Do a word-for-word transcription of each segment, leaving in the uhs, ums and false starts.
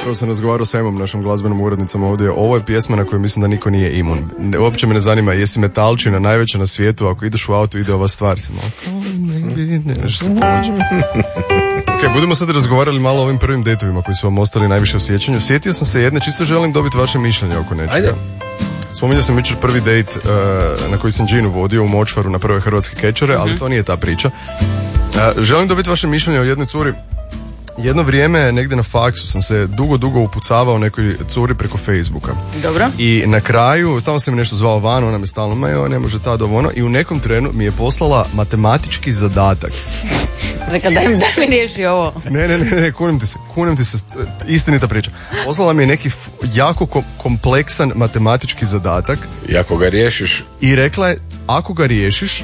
Upravo sam razgovarao sa Emom, našom glazbenom urednicom ovdje. Ovo je pjesma na koju mislim da niko nije imun. Ne, uopće me ne zanima, jesi metalčina najveća na svijetu, ako ideš u auto ide ova stvar. Si malo, ne nešto se pomoći. Ok, budemo sad razgovarali malo o ovim prvim dejtovima koji su vam ostali najviše u sjećanju. Sjetio sam se jedne, čisto želim dobiti vaše mišljenje oko nečega. Ajde. Spominjao sam jučer prvi dejt uh, na koji sam Ginu vodio u Močvaru na prve hrvatske kečere, ali mm-hmm. to nije ta priča. Uh, želim dobiti vaše mišljenje o jednoj curi. Jedno vrijeme, negdje na faksu, sam se dugo, dugo upucavao nekoj curi preko Facebooka. Dobro. I na kraju, stalno sam mi nešto zvao van, ona me stalno, ma joj, ne može ta do ono. I u nekom trenu mi je poslala matematički zadatak. Reka, daj, daj mi riješi ovo. Ne, ne, ne, ne, kunem ti se, kunem ti se, istinita priča. Poslala mi je neki f- jako ko- kompleksan matematički zadatak. I ako ga riješiš? I rekla je, ako ga riješiš,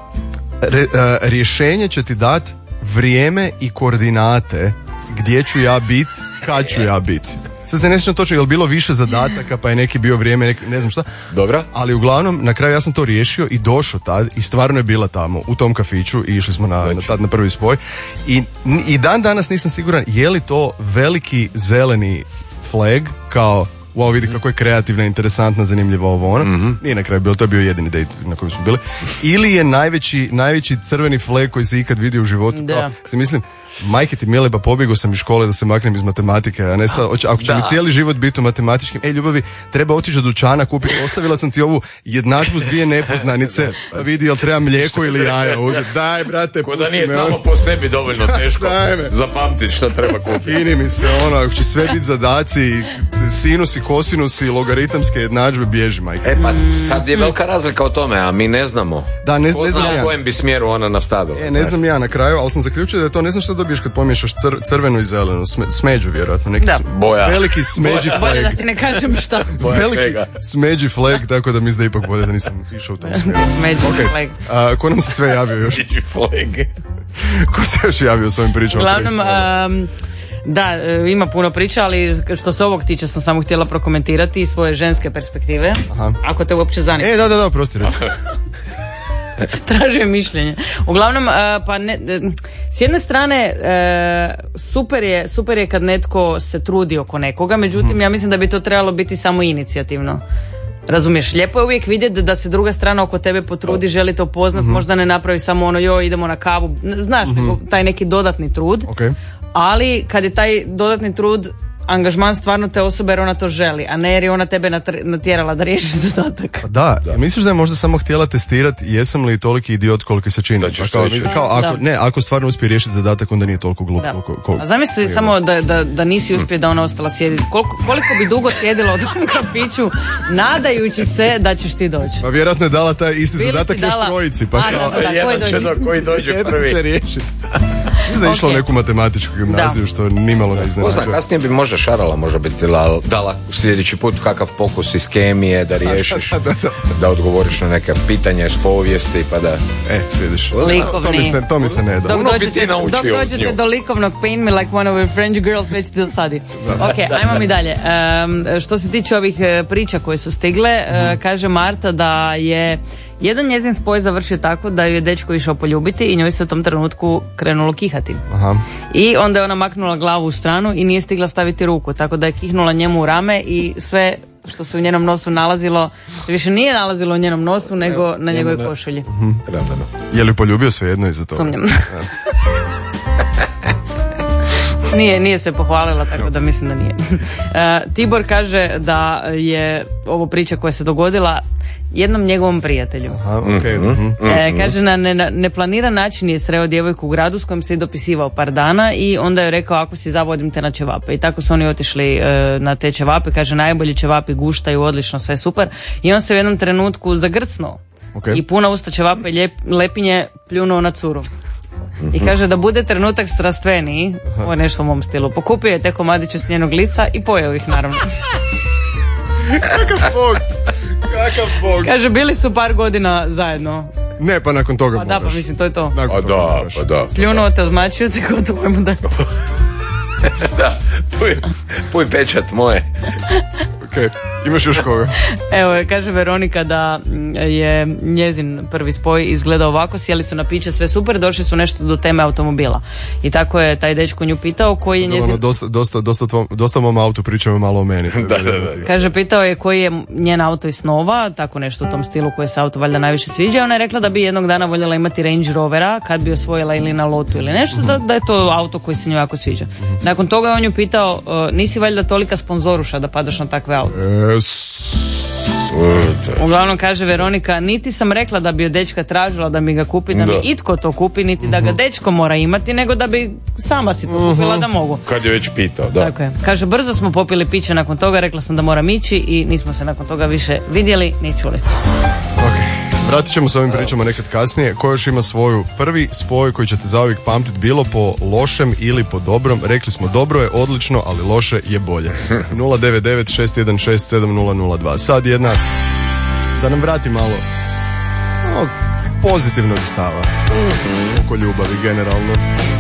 re, uh, rješenje će ti dati vrijeme i koordinate gdje ću ja bit, kad ću ja bit. Sad se ne sjećam točno, je li bilo više zadataka, pa je neki bio vrijeme, neki, ne znam šta. Dobro. Ali uglavnom, na kraju ja sam to riješio i došao tad i stvarno je bila tamo, u tom kafiću i išli smo na, na, tad na prvi spoj. I, I dan danas nisam siguran je li to veliki zeleni flag, kao wow, vidi kako je kreativna, interesantna, zanimljiva ovo ono. Mm-hmm. Nije na kraju bilo, to je bio jedini dejt na kojem smo bili. Ili je najveći, najveći crveni flag koji se ikad vidio u životu. Da. Kao, se mislim, majke ti mile, pa pobjegao sam iz škole da se maknem iz matematike, a ne sad, ako će da. mi cijeli život biti u matematičkim, ej ljubavi, treba otići do dućana, kupiti, ostavila sam ti ovu jednadžbu s dvije nepoznanice, pa vidi jel treba mlijeko ili jaja uzeti. Daj, brate, ko da nije samo po sebi dovoljno teško zapamtiti što treba kupiti. Skini mi se ono, ako će sve biti zadaci, sinusi, kosinusi, logaritamske jednadžbe, bježi, majke. E pa sad je velika razlika o tome, a mi ne znamo. Da, ne, ko ne znam zna ja. u kojem bi smjeru ona nastavila. E, ne znam ja na kraju, ali sam zaključio da je to, ne znam što dobiješ kad pomiješaš cr- crvenu i zelenu, Sme, smeđu vjerojatno, neki da. Boja. veliki smeđi flag. Bolje da ti ne kažem šta. Veliki smeđi flag, tako da mislim da ipak bolje da nisam išao u tom smjeru. Smeđi okay. flag. A, ko nam se sve javio još? Smeđi flag. Ko se još javio s ovim pričama? Uglavnom, um, da, ima puno priča, ali što se ovog tiče sam samo htjela prokomentirati iz svoje ženske perspektive. Aha. Ako te uopće zanima. E, da, da, da, prosti, reći. Tražujem mišljenje. Uglavnom, pa ne, s jedne strane super je, super je kad netko se trudi oko nekoga, međutim hmm. ja mislim da bi to trebalo biti samo inicijativno. Razumiješ, lijepo je uvijek vidjeti da se druga strana oko tebe potrudi, želi te upoznat, mm-hmm. možda ne napravi samo ono joj idemo na kavu, znaš, mm-hmm. taj neki dodatni trud, okay. ali kad je taj dodatni trud angažman stvarno te osobe jer ona to želi, a ne jer je ona tebe natjerala da riješiš zadatak. Pa da, da, misliš da je možda samo htjela testirati jesam li toliki idiot koliki se čini? Pa kao, kao, ako, ne, ako stvarno uspije riješiti zadatak onda nije toliko glup. Koliko, koliko, a zamisli samo da, da, da nisi uspio da ona ostala sjediti. Koliko, koliko bi dugo sjedila u tom kafiću nadajući se da ćeš ti doći? Pa vjerojatno je dala taj isti Bili zadatak još trojici. Pa a, kao, da, da, da, koji dođe? Koji dođe prvi? Će riješiti. Mislim da je išla u neku matematičku gimnaziju da. Što nimalo ne iznenađuje. Kasnije bi možda šarala, možda bi ti dala sljedeći put kakav pokus iz kemije da riješiš, da, da, da. da odgovoriš na neka pitanja iz povijesti pa da... E, vidiš, likovni. To mi se, to mi se ne da. Dok dođete, dok dođete do likovnog Paint Me Like One of Your French Girls već ti dosadi. Ok, ajmo mi dalje. Um, što se tiče ovih priča koje su stigle, mm. uh, kaže Marta da je jedan njezin spoj završio tako da ju je dečko išao poljubiti i njoj se u tom trenutku krenulo kihati. Aha. I onda je ona maknula glavu u stranu i nije stigla staviti ruku, tako da je kihnula njemu u rame i sve što se u njenom nosu nalazilo, se više nije nalazilo u njenom nosu nego na njegovoj košulji. Mhm. Je li poljubio svejedno iza toga? Sumnjam. Nije, nije se pohvalila, tako da mislim da nije. Uh, Tibor kaže da je ovo priča koja se dogodila jednom njegovom prijatelju. Aha, okay. mm-hmm. e, kaže na ne, neplaniran način je sreo djevojku u gradu s kojom se i dopisivao par dana i onda je rekao ako si zavodim te na ćevape. I tako su oni otišli e, na te ćevape. Kaže najbolji ćevapi guštaju, odlično, sve super. I on se u jednom trenutku zagrcnuo. Okay. I puna usta ćevape ljep, lepinje pljunuo na curu. I kaže da bude trenutak strastveniji, ovo je nešto u mom stilu, pokupio je te komadiće s njenog lica i pojeo ih naravno. Kakav bog, kakav bog. Kaže bili su par godina zajedno. Ne, pa nakon toga moraš. Pa da, pa mislim, to je to. Nakon toga da, moraš. Pa da. Pljunuo te, označio te, gotovo mu da. Da, puj, puj pečat moje. Okej. Okay. Imaš još koga? Evo, kaže Veronika da je njezin prvi spoj izgledao ovako, sjeli su na piće, sve super, došli su nešto do teme automobila. I tako je taj dečko nju pitao koji je njezin... Dosta, dosta, dosta, tvom, dosta mom autu pričamo malo o meni. da, da, da. Kaže, pitao je koji je njen auto iz snova, tako nešto u tom stilu koji se auto valjda najviše sviđa. Ona je rekla da bi jednog dana voljela imati Range Rovera kad bi osvojila ili na lotu ili nešto, da, da je to auto koji se njoj jako sviđa. Nakon toga je on ju pitao, nisi valjda tolika sponzoruša da padaš na takve auto? E, Uglavnom, kaže Veronika, niti sam rekla da bi od dečka tražila da mi ga kupi, da, da. mi itko to kupi, niti da ga dečko mora imati, nego da bi sama si to kupila da mogu. Kad je već pitao, da. Tako je. Kaže, brzo smo popili piće nakon toga, rekla sam da moram ići i nismo se nakon toga više vidjeli ni čuli. Ok, vratit ćemo se ovim pričama nekad kasnije. Ko još ima svoju prvi spoj koji ćete zauvijek pamtiti, bilo po lošem ili po dobrom? Rekli smo dobro je odlično, ali loše je bolje. nula devet devet šest jedan šest sedam nula nula dva. Sad jedna, da nam vrati malo no, pozitivnog stava oko ljubavi generalno.